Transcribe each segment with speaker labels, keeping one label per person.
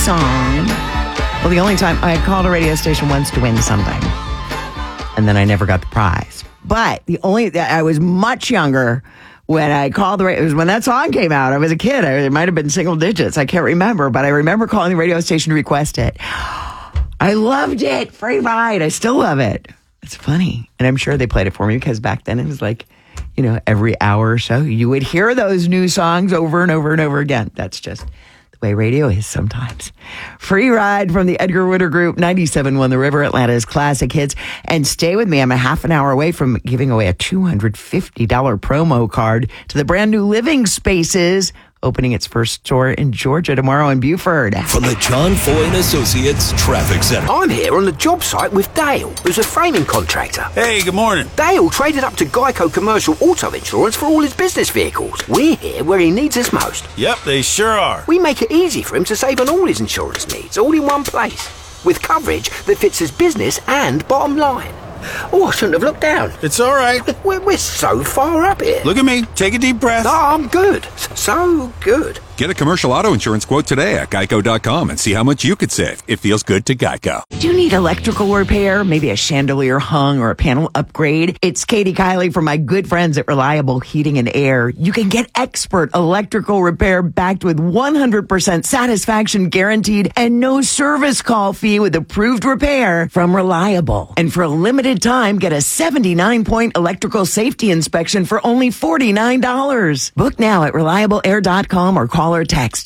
Speaker 1: song. Well, the only time I called a radio station once to win something, and then I never got the prize. But I was much younger when I called the radio. It was when that song came out. I was a kid. It might have been single digits. I can't remember, but I remember calling the radio station to request it. I loved it. Free ride. I still love it. It's funny. And I'm sure they played it for me because back then it was like, every hour or so you would hear those new songs over and over and over again. That's just the way radio is sometimes. Free ride from the Edgar Witter Group, 97.1 The River, Atlanta's classic hits. And stay with me. I'm a half an hour away from giving away a $250 promo card to the brand new Living Spaces, opening its first store in Georgia tomorrow in Buford.
Speaker 2: From the John Foy & Associates Traffic Center.
Speaker 3: I'm here on the job site with Dale, who's a framing contractor.
Speaker 4: Hey, good morning.
Speaker 3: Dale traded up to Geico Commercial Auto Insurance for all his business vehicles. We're here where he needs us most.
Speaker 4: Yep, they sure are.
Speaker 3: We make it easy for him to save on all his insurance needs, all in one place, with coverage that fits his business and bottom line. Oh, I shouldn't have looked down.
Speaker 4: It's all right.
Speaker 3: We're so far up here.
Speaker 4: Look at me. Take a deep breath.
Speaker 3: No, I'm good. So good.
Speaker 5: Get a commercial auto insurance quote today at geico.com and see how much you could save. It feels good to Geico.
Speaker 1: Do you need electrical repair? Maybe a chandelier hung or a panel upgrade? It's Katie Kiley from my good friends at Reliable Heating and Air. You can get expert electrical repair backed with 100% satisfaction guaranteed and no service call fee with approved repair from Reliable. And for a limited time, get a 79-point electrical safety inspection for only $49. Book now at reliableair.com or call or text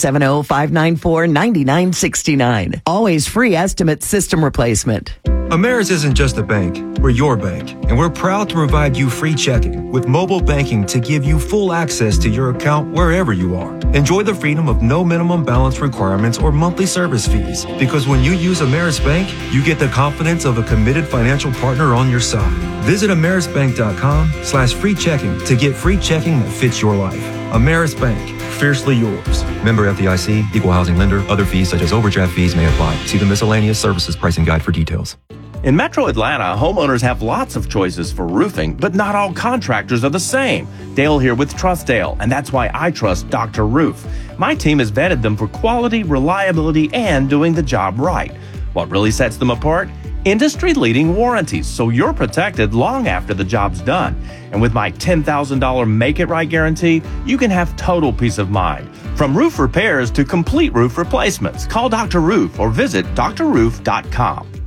Speaker 1: 770-594-9969. Always free estimate system replacement.
Speaker 6: Ameris isn't just a bank. We're your bank, and we're proud to provide you free checking with mobile banking to give you full access to your account wherever you are. Enjoy the freedom of no minimum balance requirements or monthly service fees, because when you use Ameris Bank, you get the confidence of a committed financial partner on your side. Visit amerisbank.com/free checking to get free checking that fits your life. Ameris Bank. Fiercely yours. Member FDIC, equal housing lender. Other fees such as overdraft fees may apply. See the miscellaneous services pricing guide for details.
Speaker 7: In Metro Atlanta, homeowners have lots of choices for roofing, but not all contractors are the same. Dale here with Trustdale, and that's why I trust Dr. Roof. My team has vetted them for quality, reliability, and doing the job right. What really sets them apart? Industry-leading warranties, so you're protected long after the job's done. And with my $10,000 Make It Right guarantee, you can have total peace of mind. From roof repairs to complete roof replacements, call Dr. Roof or visit drroof.com.